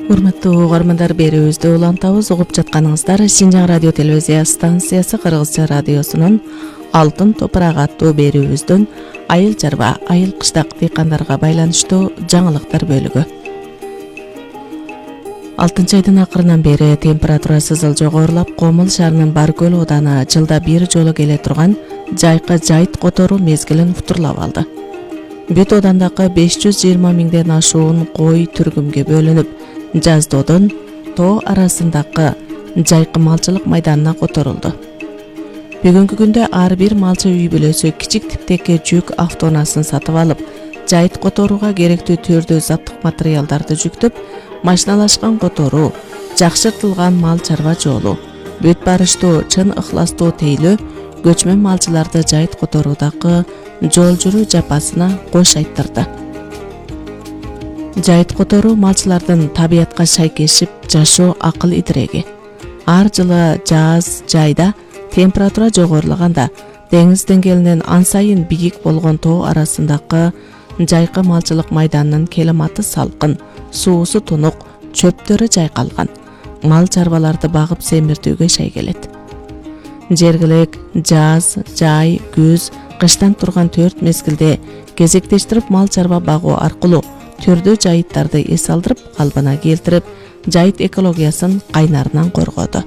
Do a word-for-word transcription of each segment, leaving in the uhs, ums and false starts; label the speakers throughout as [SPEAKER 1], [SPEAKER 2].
[SPEAKER 1] Урматтуу угармандар, берүүбүздү улантабыз. Угуп жатканыңыздар Шинжаң радио телевизия станциясы Кыргызча радиосунун Алтын топурак аттуу берүүбүздүн айыл чарба, айыл кыштак дыйкандарга байланыштуу жаңылыктар бөлүгү. алтынчы айдын акырынан бери температура сызыл жогорулап, Комул шаарынын Баркөл ооданы жылда бир жолу келе турган жайкы жайыт которуу мезгилин утурлап алды. Бүт оодандагы беш жүз жыйырма миңден ашуун кой түргүмгө бөлүнүп, жаздоодон тоо арасындагы жайкы малчылык майданына которулду. Бүгүнкү күндө ар бир малчы үй бүлөсү кичик типтеги жүк автоунасын сатып алып, жайыт которууга керектүү түрдүү заттык материалдарды жүктөп, машиналашкан которуу, жакшыртылган мал чарба жолу, бүт барыштуу, чын ыхластуу тейлөө көчмөн малчыларды жайыт которуудагы жол жүрүү жапасына кош айттырды. Жайыт которуу малчылардын табиятка шайкешип жашоо акыл идиреги. Ар жылы жаз жайда температура жогорулаганда, деңиз деңгээлинен ан сайын бийик болгон тоо арасындагы жайкы малчылык майданынын климаты салкын, суусу тунук, чөптөрү жайкалган. Мал чарбаларды багып семиртүүгө шайкелет. Жергилек жаз, жай, күз, кыштан турган төрт мезгилде кезектештирип мал чарба багуу аркылуу түрдүү жайыттарды эс алдырып, калпына келтирип, жайыт экологиясын кайнарынан коргоду.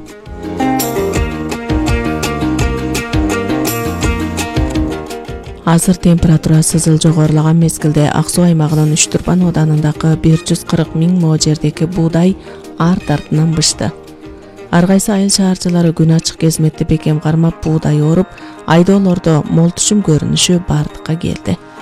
[SPEAKER 1] Азыр температура сызыл жогорулаган мезгилде Ак Суу аймагынын Үч Турпан ооданындагы бир жүз кырк миң мо жердеги буудай ар тартынан бышты. Ар кайсы айыл шаарчылары күн ачык кезметти бекем кармап буудай оруп, айдоолордо мол түшүм көрүнүшү бардыкка келди.